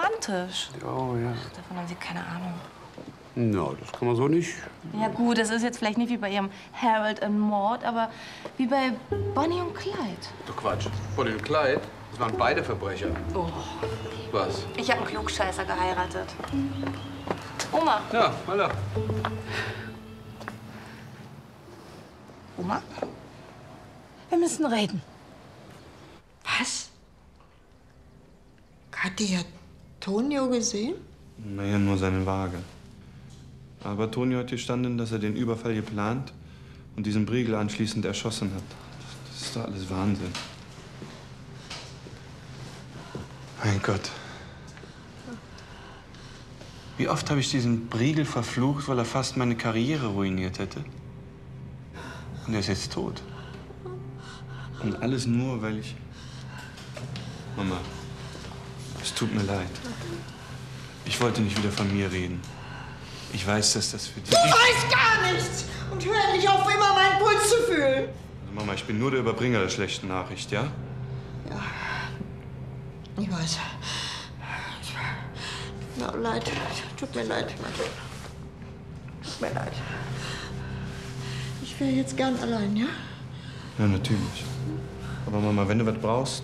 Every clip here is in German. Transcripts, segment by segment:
romantisch. Oh, ja. Ach, davon haben Sie keine Ahnung. Na, das kann man so nicht. Ja gut, das ist jetzt vielleicht nicht wie bei Ihrem Harold und Maude, aber wie bei Bonnie und Clyde. Doch Quatsch. Bonnie und Clyde, das waren beide Verbrecher. Oh. Was? Ich habe einen Klugscheißer geheiratet. Oma. Ja, voilà. Oma? Wir müssen reden. Was? Hat die ja Tonio gesehen? Naja, nur seine Waage. Aber Tonio hat gestanden, dass er den Überfall geplant und diesen Briegel anschließend erschossen hat. Das ist doch alles Wahnsinn. Mein Gott. Wie oft habe ich diesen Briegel verflucht, weil er fast meine Karriere ruiniert hätte. Und er ist jetzt tot. Und alles nur, weil ich... Mama, es tut mir leid. Ich wollte nicht wieder von mir reden. Ich weiß, dass das für dich... Du weißt gar nichts! Und hör nicht auf, immer meinen Puls zu fühlen! Also Mama, ich bin nur der Überbringer der schlechten Nachricht, ja? Ja, ich weiß. Na, leid. Tut mir leid, Mann. Tut mir leid. Ich wäre jetzt gern allein, ja? Ja, natürlich. Aber Mama, wenn du was brauchst...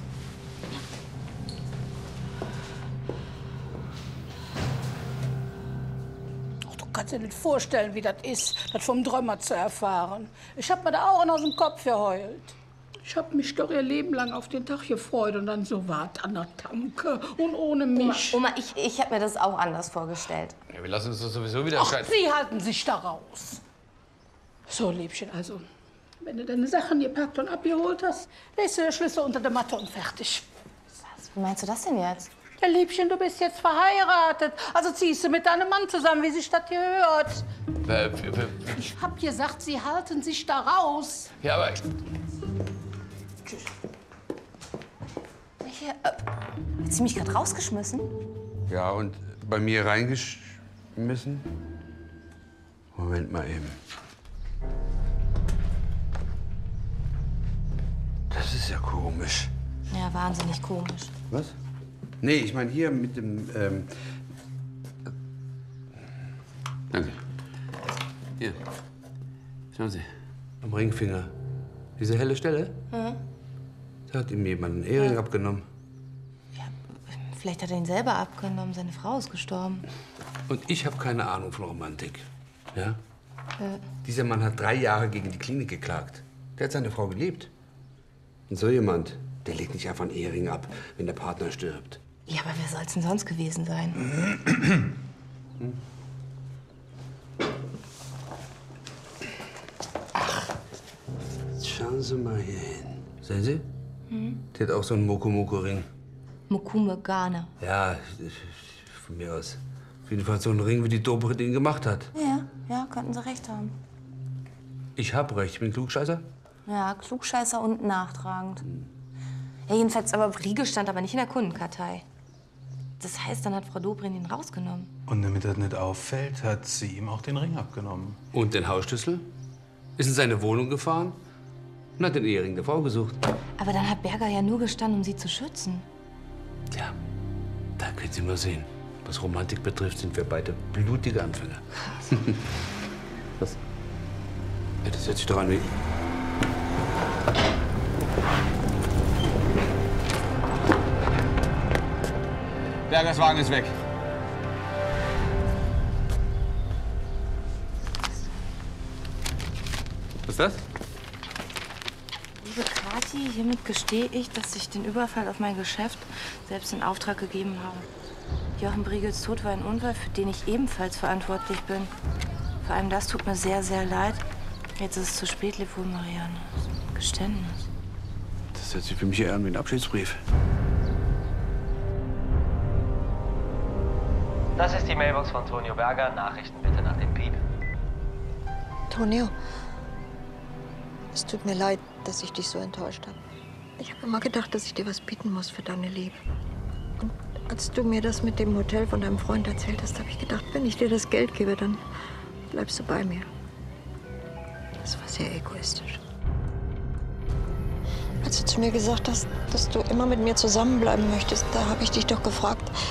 Du kannst dir nicht vorstellen, wie das ist, das vom Drömer zu erfahren. Ich hab mir da auch aus dem Kopf geheult. Ich hab mich doch ihr Leben lang auf den Tag gefreut und dann so wart an der Tanke und ohne mich. Oma, ich habe mir das auch anders vorgestellt. Ja, wir lassen uns das sowieso wieder Ach, entscheiden. Sie halten sich da raus. So, Liebchen, also, wenn du deine Sachen gepackt und abgeholt hast, legst du den Schlüssel unter der Matte und fertig. Wie meinst du das denn jetzt? Ja, Liebchen, du bist jetzt verheiratet. Also ziehst du mit deinem Mann zusammen, wie sich das gehört. Ich hab gesagt, Sie halten sich da raus. Ja, aber... Tschüss. Hier, hat sie mich gerade rausgeschmissen? Ja, und bei mir reingeschmissen? Moment mal eben. Das ist ja komisch. Ja, wahnsinnig komisch. Was? Nee, ich meine hier mit dem... Danke. Hier. Schauen Sie. Am Ringfinger. Diese helle Stelle? Mhm. Da hat ihm jemand einen Ehering abgenommen. Ja, vielleicht hat er ihn selber abgenommen. Seine Frau ist gestorben. Und ich habe keine Ahnung von Romantik. Ja? Dieser Mann hat 3 Jahre gegen die Klinik geklagt. Der hat seine Frau geliebt. Und so jemand, der legt nicht einfach einen Ehering ab, wenn der Partner stirbt. Ja, aber wer soll's denn sonst gewesen sein? Ach, schauen Sie mal hier hin. Sehen Sie? Die hat auch so einen Moko-Moko-Ring. Mokume Ghana. Ja, von mir aus. Auf jeden Fall so einen Ring, wie die Dobrit ihn gemacht hat. Ja, könnten Sie recht haben. Ich hab recht, ich bin Klugscheißer. Ja, Klugscheißer und nachtragend. Ja, jedenfalls, aber Briegel stand aber nicht in der Kundenkartei. Das heißt, dann hat Frau Dobrin ihn rausgenommen. Und damit das nicht auffällt, hat sie ihm auch den Ring abgenommen. Und den Hausschlüssel? Ist in seine Wohnung gefahren und hat den Ehering der Frau gesucht. Aber dann hat Berger ja nur gestanden, um sie zu schützen. Tja, da können Sie mal sehen. Was Romantik betrifft, sind wir beide blutige Anfänger. Was? Ja, das hört sich doch an wie... Bergers Wagen ist weg. Was ist das? Liebe Kathi, hiermit gestehe ich, dass ich den Überfall auf mein Geschäft selbst in Auftrag gegeben habe. Jochen Briegels Tod war ein Unfall, für den ich ebenfalls verantwortlich bin. Vor allem das tut mir sehr, sehr leid. Jetzt ist es zu spät, liebe Marianne. Das ist ein Geständnis. Das hört sich für mich eher an wie ein Abschiedsbrief. Das ist die Mailbox von Tonio Berger. Nachrichten bitte nach dem Piep. Tonio, es tut mir leid, dass ich dich so enttäuscht habe. Ich habe immer gedacht, dass ich dir was bieten muss für deine Liebe. Und als du mir das mit dem Hotel von deinem Freund erzählt hast, habe ich gedacht, wenn ich dir das Geld gebe, dann bleibst du bei mir. Das war sehr egoistisch. Als du zu mir gesagt hast, dass du immer mit mir zusammenbleiben möchtest, da habe ich dich doch gefragt,